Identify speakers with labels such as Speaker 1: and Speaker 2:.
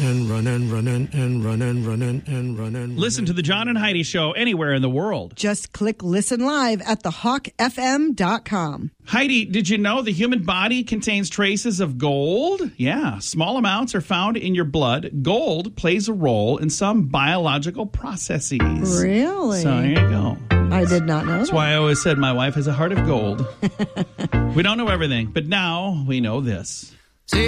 Speaker 1: Listen to the John and Heidi Show anywhere in the world.
Speaker 2: Just click Listen Live at thehawkfm.com.
Speaker 1: Heidi, did you know the human body contains traces of gold? Yeah, small amounts are found in your blood. Gold plays a role in some biological processes.
Speaker 2: Really?
Speaker 1: So there you go.
Speaker 2: I did not know
Speaker 1: That's why I always said my wife has a heart of gold. We don't know everything, but now we know this.